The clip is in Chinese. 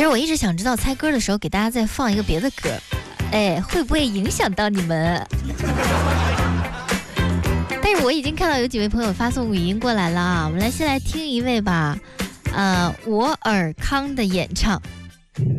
其实我一直想知道猜歌的时候给大家再放一个别的歌，哎，会不会影响到你们？但是我已经看到有几位朋友发送语音过来了啊，我们先来听一位吧，我尔康的演唱。